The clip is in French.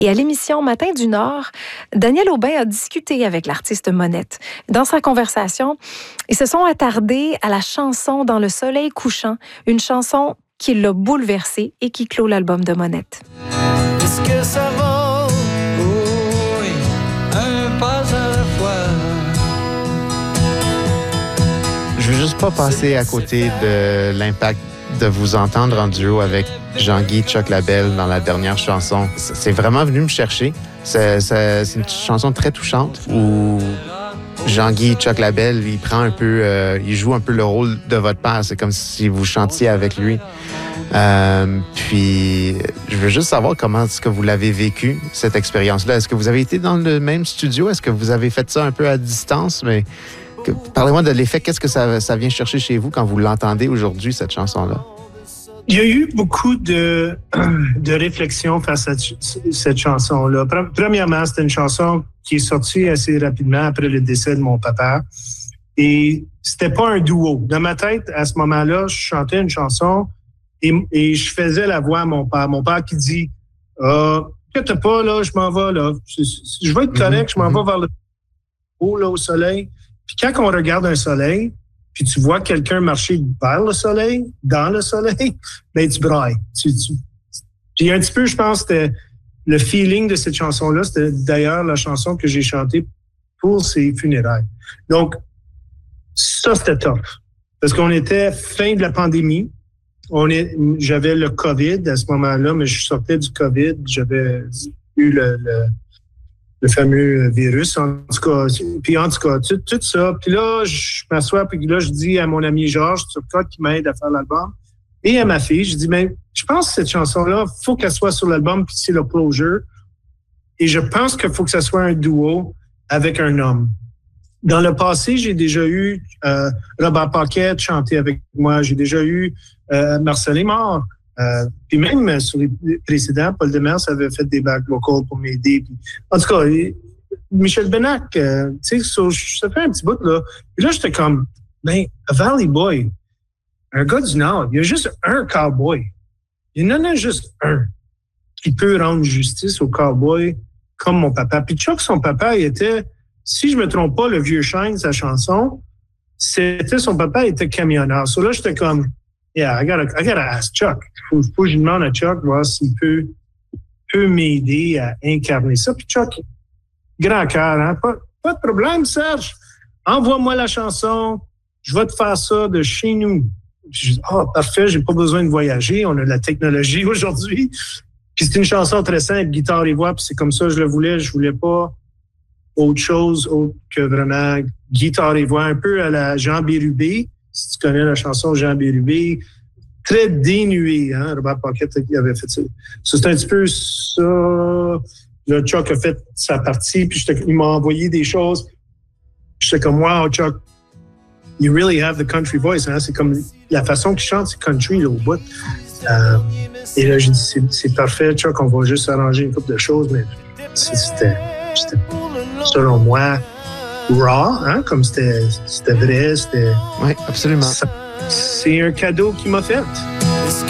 Et à l'émission Matin du Nord, Daniel Aubin a discuté avec l'artiste Monette. Dans sa conversation, ils se sont attardés à la chanson Dans le soleil couchant, une chanson qui l'a bouleversé et qui clôt l'album de Monette. Est-ce que ça va? Oh oui, un pas à la fois. Je veux juste pas passer à côté de l'impact de vous entendre en duo avec Jean-Guy Chuck Labelle dans la dernière chanson. C'est vraiment venu me chercher. C'est une chanson très touchante où Jean-Guy Chuck Labelle, il prend un peu, il joue un peu le rôle de votre père. C'est comme si vous chantiez avec lui. Puis, je veux juste savoir comment est-ce que vous l'avez vécu, cette expérience-là. Est-ce que vous avez été dans le même studio? Est-ce que vous avez fait ça un peu à distance? Mais parlez-moi de l'effet. Qu'est-ce que ça vient chercher chez vous quand vous l'entendez aujourd'hui, cette chanson-là? Il y a eu beaucoup de réflexions face à cette chanson-là. Premièrement, c'était une chanson qui est sortie assez rapidement après le décès de mon papa. Et c'était pas un duo. Dans ma tête, à ce moment-là, je chantais une chanson et je faisais la voix à mon père. Mon père qui dit « inquiète pas, là, je m'en vais, là. Je vais être correct, je m'en vais vers le haut, là, au soleil. » Puis quand on regarde un soleil, puis tu vois quelqu'un marcher vers le soleil, dans le soleil, ben tu brailles. Puis un petit peu, je pense, c'était le feeling de cette chanson-là. C'était d'ailleurs la chanson que j'ai chantée pour ses funérailles. Donc, ça, c'était tough. Parce qu'on était fin de la pandémie. J'avais le COVID à ce moment-là, mais je sortais du COVID. J'avais eu le fameux virus, en tout cas. Puis en tout cas, tout ça. Puis là, je m'assois, puis là, je dis à mon ami Georges Turcotte qui m'aide à faire l'album, et à ma fille, je dis, mais je pense que cette chanson-là, il faut qu'elle soit sur l'album, puis c'est le closure. Et je pense qu'il faut que ça soit un duo avec un homme. Dans le passé, j'ai déjà eu Robert Paquette chanter avec moi. J'ai déjà eu Marcel Aymard. Puis même sur les précédents, Paul Demers avait fait des back vocals pour m'aider. Puis, en tout cas, Michel Benac, tu sais, ça fait un petit bout, là. Puis là, j'étais comme, ben, a Valley Boy, un gars du Nord, il y a juste un cowboy. Il y en a juste un qui peut rendre justice au cowboy comme mon papa. Puis Chuck, son papa, il était, si je me trompe pas, le vieux Shine, sa chanson, son papa était camionneur. So là, j'étais comme, yeah, I gotta ask Chuck. Faut que je demande à Chuck, voir s'il peut m'aider à incarner ça. Puis Chuck, grand cœur, hein? Pas de problème, Serge. Envoie-moi la chanson. Je vais te faire ça de chez nous. Je dis, parfait, j'ai pas besoin de voyager. On a de la technologie aujourd'hui. Puis c'est une chanson très simple, guitare et voix. Puis c'est comme ça que je le voulais. Je voulais pas autre chose que vraiment guitare et voix, un peu à la Jean Bérubé. Si tu connais la chanson Jean Bérubé, très dénuée, hein, Robert Paquette qui avait fait ça. Ça, c'est un petit peu ça. Là, Chuck a fait sa partie, puis il m'a envoyé des choses. J'étais comme, wow, Chuck, you really have the country voice. Hein? C'est comme la façon qu'il chante, c'est country, là, au bout. Et là, j'ai dit, c'est parfait, Chuck, on va juste arranger une couple de choses, mais c'était selon moi, raw, hein, comme c'était vrai, c'était... Oui, absolument. C'est un cadeau qu'il m'a fait.